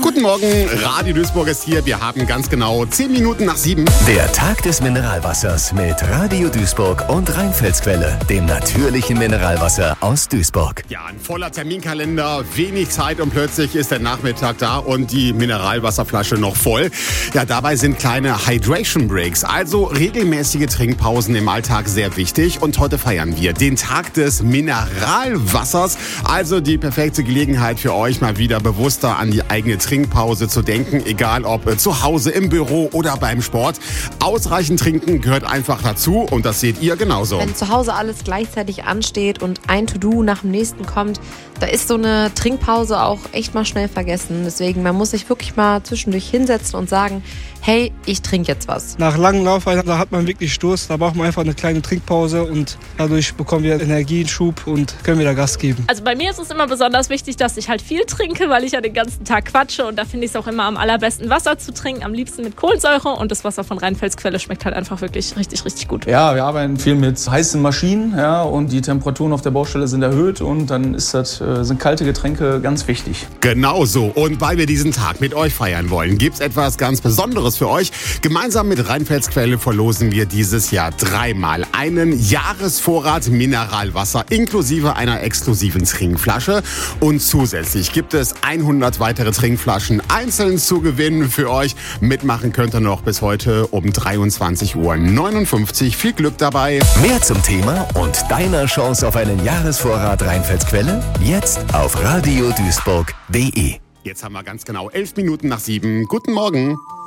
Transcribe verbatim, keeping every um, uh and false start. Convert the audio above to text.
Guten Morgen, Radio Duisburg ist hier. Wir haben ganz genau zehn Minuten nach sieben. Der Tag des Mineralwassers mit Radio Duisburg und Rheinfelsquelle, dem natürlichen Mineralwasser aus Duisburg. Ja, ein voller Terminkalender, wenig Zeit und plötzlich ist der Nachmittag da und die Mineralwasserflasche noch voll. Ja, dabei sind kleine Hydration Breaks, also regelmäßige Trinkpausen im Alltag sehr wichtig. Und heute feiern wir den Tag des Mineralwassers, also die perfekte Gelegenheit für euch, mal wieder bewusster an die eigene Trinkpause zu denken, egal ob zu Hause, im Büro oder beim Sport. Ausreichend trinken gehört einfach dazu und das seht ihr genauso. Wenn zu Hause alles gleichzeitig ansteht und ein To-Do nach dem nächsten kommt, da ist so eine Trinkpause auch echt mal schnell vergessen. Deswegen, man muss sich wirklich mal zwischendurch hinsetzen und sagen, hey, ich trinke jetzt was. Nach langen Laufeinheiten, da hat man wirklich Durst, da braucht man einfach eine kleine Trinkpause und dadurch bekommen wir Energieschub und können wieder Gas geben. Also bei mir ist es immer besonders wichtig, dass ich halt viel trinke, weil ich ja den ganzen Tag quatsche und da finde ich es auch immer am allerbesten, Wasser zu trinken, am liebsten mit Kohlensäure und das Wasser von Rheinfelsquelle schmeckt halt einfach wirklich richtig, richtig gut. Ja, wir arbeiten viel mit heißen Maschinen, ja, und die Temperaturen auf der Baustelle sind erhöht und dann ist das, äh, sind kalte Getränke ganz wichtig. Genau so. Und weil wir diesen Tag mit euch feiern wollen, gibt's etwas ganz Besonderes für euch. Gemeinsam mit Rheinfelsquelle verlosen wir dieses Jahr dreimal einen Jahresvorrat Mineralwasser inklusive einer exklusiven Trinkflasche. Und zusätzlich gibt es hundert weitere Trinkflaschen einzeln zu gewinnen für euch. Mitmachen könnt ihr noch bis heute um dreiundzwanzig Uhr neunundfünfzig. Viel Glück dabei. Mehr zum Thema und deiner Chance auf einen Jahresvorrat Rheinfelsquelle jetzt auf radio duisburg punkt de. Jetzt haben wir ganz genau elf Minuten nach sieben. Guten Morgen.